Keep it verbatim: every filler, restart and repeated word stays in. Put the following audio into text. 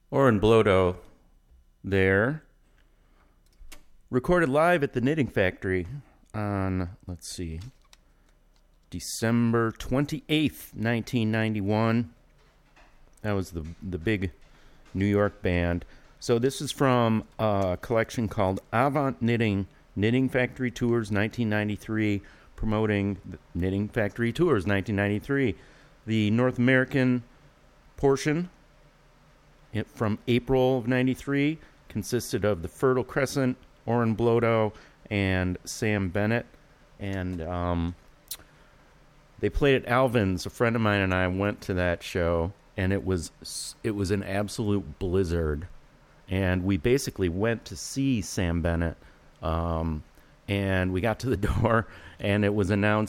Oren Blodo there. Recorded live at the Knitting Factory on, let's see, December twenty-eighth, nineteen ninety-one. That was the the big New York band. So this is from a collection called Avant Knitting, Knitting Factory Tours nineteen ninety-three, promoting the Knitting Factory Tours nineteen ninety-three. The North American portion it, from April of ninety-three consisted of the Fertile Crescent, Oren Blodo, and Sam Bennett. And um, they played at Alvin's. A friend of mine and I went to that show, and it was it was an absolute blizzard. And we basically went to see Sam Bennett, um, and we got to the door, and it was announced